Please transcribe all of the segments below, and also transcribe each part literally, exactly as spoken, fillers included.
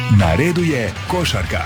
Na redu je košarka.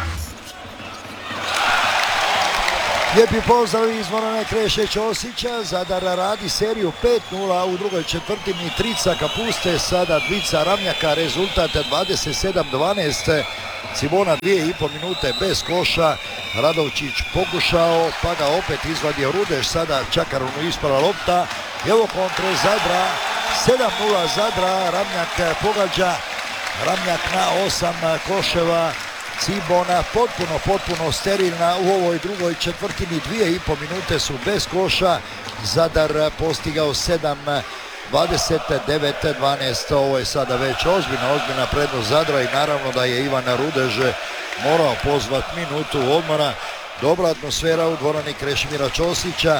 Lijepi pozdrav iz Morane Kreše Ćosića. Zadar radi seriju pet nula u drugoj četvrtini. Trica Kapuste, sada dvica Ramljaka, rezultat dvadeset sedam dvanaest. Cibona dvije i pol minute bez koša. Radovčić pokušao, pa ga opet izvadio Rudeš, sada Čakarunu ispala lopta. Evo kontre Zadra, sedam nula Zadra, Ramljak pogađa. Ramljak na osam koševa. Cibona potpuno, potpuno sterilna u ovoj drugoj četvrtini. Dvije i pol minute su bez koša. Zadar postigao sedam, dvadeset devet dvanaest. Ovo je sada već ozbiljna, ozbiljna prednost Zadra i naravno da je Ivan Rudež morao pozvati minutu odmora. Dobra atmosfera u dvorani Krešimira Ćosića.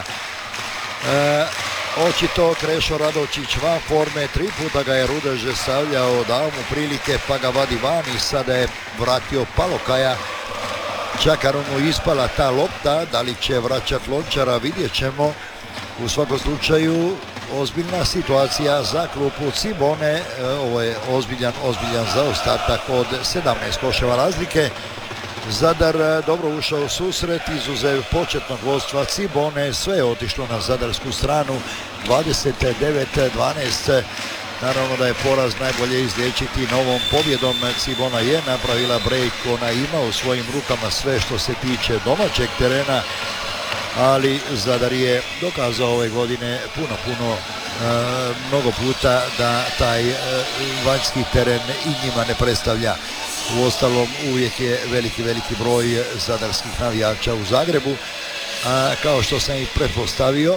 E, Očito Krešo Radovčić van forme, tri puta ga je Rudež stavljao, dao mu prilike pa ga vadi van i sada je vratio Palokaja. Čakarunu ispala ta lopta, da li će vraćati Lončara vidjet ćemo. U svakom slučaju ozbiljna situacija za klupu Cibone, ovo je ozbiljan, ozbiljan zaostatak od sedamnaest koševa razlike. Zadar dobro ušao u susret, izuzev početnog vodstva Cibone, sve je otišlo na zadarsku stranu, dvadeset devet dvanaest. Naravno da je poraz najbolje izliječiti novom pobjedom. Cibona je napravila break, ona ima u svojim rukama sve što se tiče domaćeg terena, ali Zadar je dokazao ove godine puno, puno, e, mnogo puta da taj e, vanjski teren i njima ne predstavlja. Uostalom uvijek je veliki, veliki broj zadarskih navijača u Zagrebu, a, kao što sam i pretpostavio.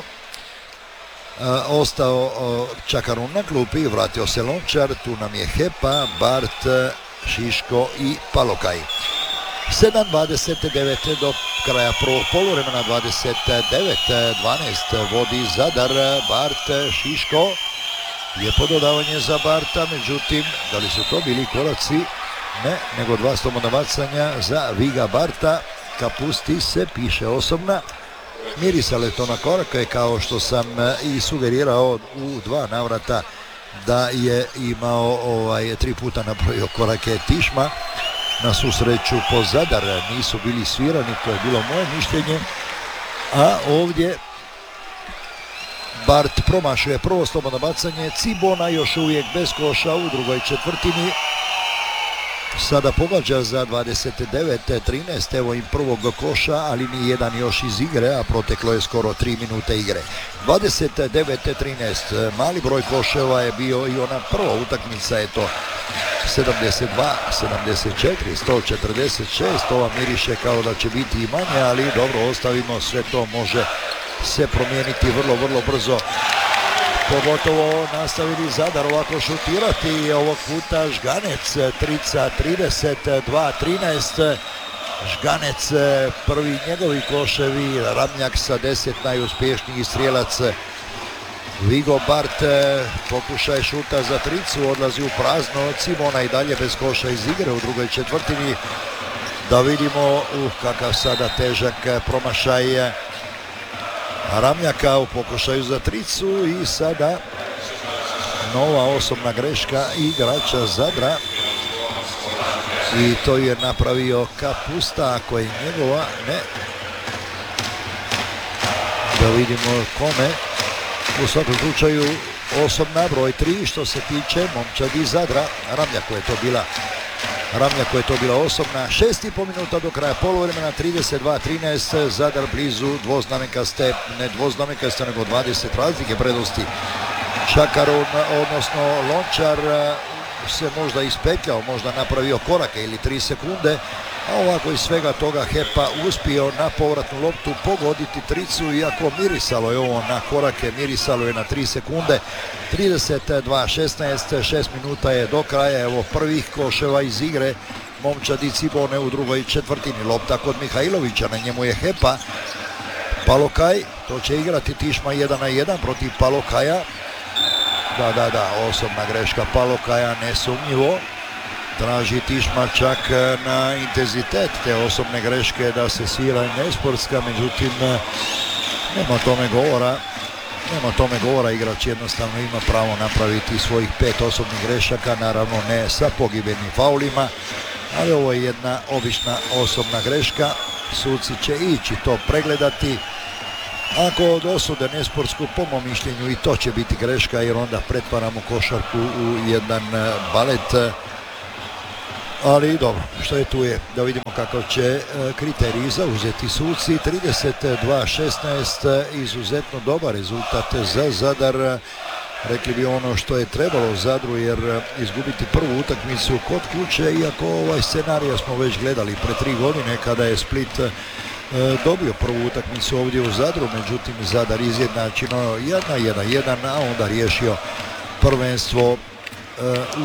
A, ostao a, Čakarun na klupi, vratio se Lončar, tu nam je Hepa, Bart, Šiško i Palokaj. sedam dvadeset devet do kraja prvog poluvremena, dvadeset devet dvanaest vodi Zadar. Bart, Šiško, lijepo dodavanje za Barta, međutim, da li su to bili koraci? Ne, nego dva slobodna bacanja za Viga Barta. Kapusti se piše osobna. Mirisalo je to na korake, kao što sam i sugerirao u dva navrata da je imao ovaj, tri puta napravio korake Tišma. Na svu sreću po Zadar nisu bili svirani, to je bilo moje mišljenje. A ovdje Bart promašuje prvo slobodno bacanje. Cibona još uvijek bez koša u drugoj četvrtini. Sada pogađa za dvadeset devet trinaest, evo im prvog koša, ali ni jedan još iz igre, a proteklo je skoro tri minute igre. dvadeset devet trinaest, mali broj koševa je bio i ona prva utakmica, eto, sedamdeset dva sedamdeset četiri, sto četrdeset šest, ova miriše kao da će biti i manje, ali dobro, ostavimo, sve to može se promijeniti vrlo, vrlo brzo. Pogotovo nastavili Zadar ovako šutirati, ovog puta Žganec, trica trideset dva trinaest, Žganec prvi njegovi koševi, Ramljak sa deset najuspješnijih strijelac. Vigo Bart pokušaj šuta za tricu, odlazi u prazno. Cibona i dalje bez koša iz igre u drugoj četvrtini. Da vidimo uh, kakav sada težak promašaj Ramljaka u pokušaju za tricu i sada nova osobna greška igrača Zadra i to je napravio Kapusta, ako je njegova, ne. Da vidimo kome. U svakom slučaju osobna broj tri što se tiče momčadi Zadra. Ramljaku je to bila Ramljaku je to bila osobna. Šest i pol minuta do kraja poluvremena, trideset dva trinaest, Zadar blizu dvoznamenkaste, ne dvoznamenkaste nego dvadeset razlike prednosti. Čakarun, odnosno Lončar se možda ispetljao, možda napravio korake ili tri sekunde, a ovako iz svega toga Hepa uspio na povratnu loptu pogoditi tricu, iako mirisalo je ovo na korake, mirisalo je na tri sekunde. trideset dva šesnaest, šest minuta je do kraja, evo prvih koševa iz igre momčadi Cibone u drugoj četvrtini. Lopta kod Mihajlovića, na njemu je Hepa. Palokaj, to će igrati Tišma jedan na jedan protiv Palokaja. Da, da, da, osobna greška Palokaja, nesumnjivo. Traži Tišma čak na intenzitet te osobne greške da se svira nesportska, međutim nema tome govora. Nema tome govora, igrač jednostavno ima pravo napraviti svojih pet osobnih grešaka, naravno ne sa pogibenim faulima. ali ovo je jedna obična osobna greška. Suci će ići to pregledati. Ako dosude nesportsku, po mom mišljenju i to će biti greška, jer onda pretvaramo košarku u jedan balet. Ali dobro, što je tu je, da vidimo kako će kriteriji zauzeti suci. trideset dva šesnaest, izuzetno dobar rezultat za Zadar. Rekli bi ono što je trebalo Zadru, jer izgubiti prvu utakmicu kod kuće, iako ovaj scenarij smo već gledali pre tri godine kada je Split dobio prvu utakmicu ovdje u Zadru, međutim Zadar izjednačeno jedan jedan jedan, a onda riješio prvenstvo u